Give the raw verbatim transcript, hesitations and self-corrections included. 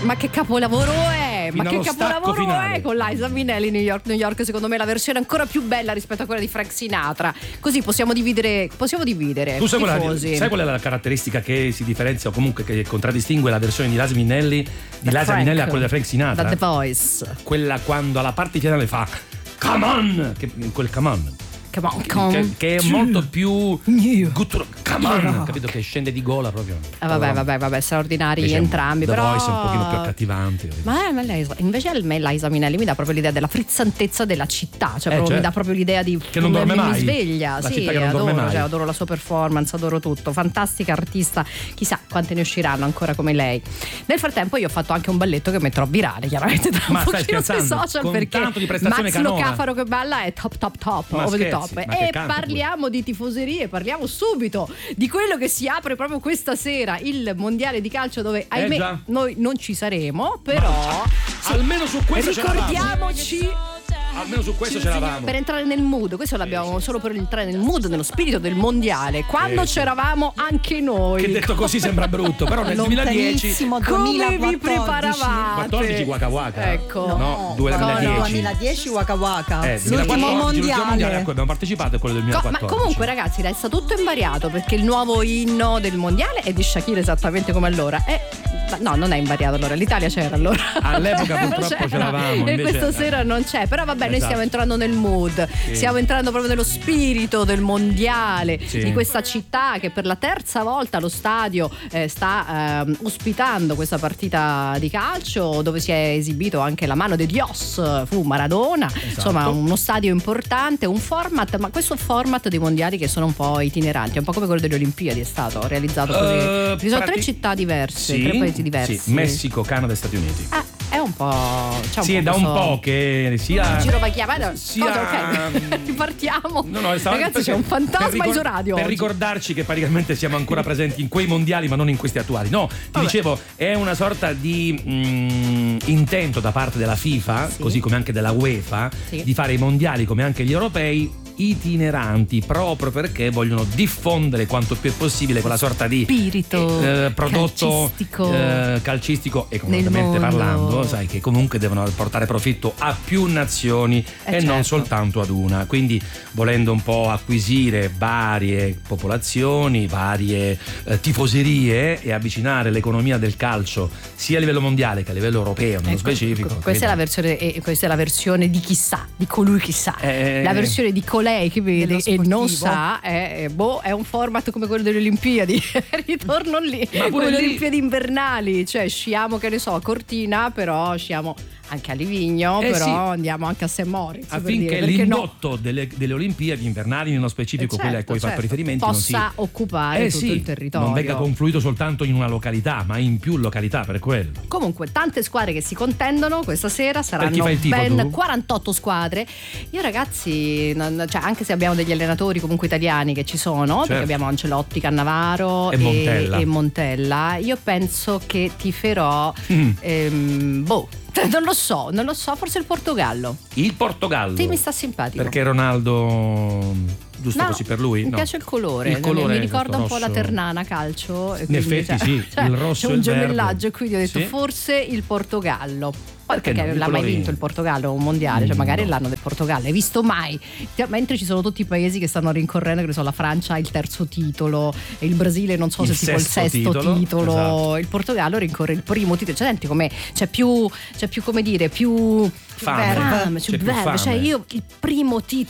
ma che capolavoro è? Fino ma che allo capolavoro stacco finale. è con Liza Minnelli, New York, New York. Secondo me la versione è ancora più bella rispetto a quella di Frank Sinatra. Così possiamo dividere, possiamo dividere. Tu sai qual, è, tifosi. sai qual è la caratteristica che si differenzia o comunque che contraddistingue la versione di Liza Minnelli di Da Liza Frank. Minnelli a quella di Frank Sinatra? Da The Voice. Quella quando alla parte finale fa come on, che, quel come on. Come on, come Che, che è molto più guttural, come on, Yeah. capito, che scende di gola proprio. Eh, vabbè, vabbè, vabbè, straordinari Invece entrambi. The però Voice è un pochino più accattivante. Ma, ma lei, invece a me Liza Minnelli mi dà proprio l'idea della frizzantezza della città, cioè Eh, proprio, certo. mi dà proprio l'idea di Che non dorme mi, mi mai. sveglia, La sì, città che non adoro, dorme mai. cioè, adoro la sua performance, adoro tutto, fantastica artista, chissà quante ne usciranno ancora come lei. Nel frattempo io ho fatto anche un balletto che metterò virale, chiaramente tra Ma un stai pochino sui scherzando? social, Con perché tanto di prestazione Max canora. Locafaro che balla è top top top, Ma over the scherzi, top. ma che E canta parliamo di tifoserie, parliamo subito di quello che si apre proprio questa sera, il mondiale di calcio dove ahimè già. noi non ci saremo, però Almeno su questo ce l'avamo. ricordiamoci Almeno su questo ce l'avamo. per entrare nel mood, questo l'abbiamo solo per entrare nel mood, nello spirito del mondiale, quando Sì, sì. c'eravamo anche noi. Che detto così sembra brutto, però nel duemiladieci Lontanissimo come vi duemilaquattordici. preparavate? quattordici Waka Waka. Ecco. No, No, duemiladieci. duemiladieci Waka Waka. Eh, L'ultimo duemilaquattordici, l'ultimo mondiale a cui mondiale. abbiamo partecipato è quello del Co- ma duemilaquattordici. comunque ragazzi resta tutto invariato, perché il nuovo inno del mondiale è di Shakira esattamente come allora. E no, non è invariato allora, l'Italia c'era allora. All'epoca purtroppo C'era. ce l'avamo, E invece- questa sera non c'è. Però vabbè, noi Esatto. stiamo entrando nel mood, Sì. stiamo entrando proprio nello spirito del mondiale, Sì. di questa città che per la terza volta allo stadio eh, sta ehm, ospitando questa partita di calcio, dove si è esibito anche la mano di Dios, fu Maradona. Insomma, uno stadio importante, un format, ma questo format dei mondiali che sono un po' itineranti, un po' come quello delle Olimpiadi, è stato realizzato così. Eh, Ci sono prati- tre città diverse, Sì, tre paesi diversi. sì, Messico, Canada e Stati Uniti. Ah, è un po'. C'è un Sì, po' è da un questo- po' che sia Girovaglia, sia- cosa, ok, ripartiamo. No, no, stavo- Ragazzi, perché- c'è un per fantasma ricor- isoradio per oggi. ricordarci che praticamente siamo ancora presenti in quei mondiali ma non in questi attuali. No, ti Vabbè. dicevo, è una sorta di mm, intento da parte della FIFA, Sì. così come anche della UEFA, Sì. di fare i mondiali come anche gli europei itineranti, proprio perché vogliono diffondere quanto più è possibile quella sorta di Spirito eh, prodotto calcistico eh, calcistico economicamente nel mondo. parlando, sai, che comunque devono portare profitto a più nazioni Eh, e non certo. soltanto ad una. Quindi volendo un po' acquisire varie popolazioni, varie eh, tifoserie e avvicinare l'economia del calcio sia a livello mondiale che a livello europeo nello Ecco, specifico. questa è, la quindi- versione, eh, questa è la versione di chissà, di colui che sa. Eh, la versione di colei che vede dello e non sportivo. sa è, è- boh, è un format come quello delle Olimpiadi. Ritorno lì, Ma pure come le lì- Olimpiadi invernali, cioè sciamo, che ne so, a Cortina, però sciamo anche a Livigno, Eh, però sì. andiamo anche a Saint Moritz, per affinché dire, perché no? l'indotto delle, delle Olimpiadi invernali, nello specifico Eh, quelle a certo, cui hai fatto certo. riferimento, non si- possa occupare Eh tutto sì, il territorio. non venga confluito soltanto in una località, ma in più località per quello. Comunque tante squadre che si contendono questa sera, chi saranno fai il tifo, ben tu? quarantotto squadre. Io ragazzi, non- cioè, anche se abbiamo degli allenatori comunque italiani che ci sono, perché Certo. abbiamo Ancelotti, Cannavaro E Montella. e Montella, io penso che tiferò Mm. ehm, boh, non lo so, non lo so, forse il Portogallo. Il Portogallo. Sì, mi sta simpatico. Perché Ronaldo, giusto No, così per lui? mi No. piace il colore, Il colore mi ricorda un po' rosso. la Ternana calcio. e In quindi, effetti cioè, sì, cioè, il rosso c'è e un il verde. gemellaggio, e quindi ho detto Sì. forse il Portogallo. Poi Perché perché no, i l'ha mai colori- vinto il Portogallo un mondiale, cioè Mm, magari no. l'anno del Portogallo, hai visto mai? Ti- Mentre ci sono tutti i paesi che stanno rincorrendo, che ne so, la Francia ha il terzo titolo, e il Brasile non so Il se tipo il sesto sesto titolo, titolo, esatto. il Portogallo rincorre il primo titolo. Cioè, senti com'è, c'è più, c'è più come dire, più Fame. fame, C'è più più verve. fame. Cioè io il primo titolo